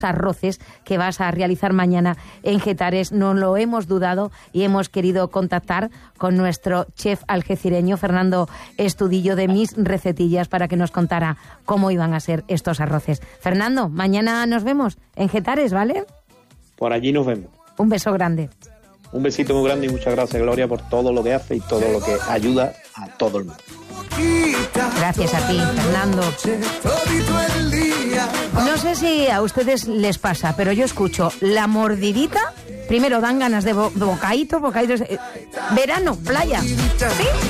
arroces que vas a realizar mañana en Getares. No lo hemos dudado y hemos querido contactar con nuestro chef algecireño Fernando Estudillo de Mis Recetillas para que nos contara cómo iban a ser estos arroces. Fernando, mañana nos vemos en Getares, ¿vale? Por allí nos vemos. Un beso grande. Un besito muy grande y muchas gracias, Gloria, por todo lo que hace y todo lo que ayuda a todo el mundo. Gracias a ti, Fernando. No sé si a ustedes les pasa, pero yo escucho la mordidita. Primero dan ganas de bocaditos. Verano, playa. ¿Sí?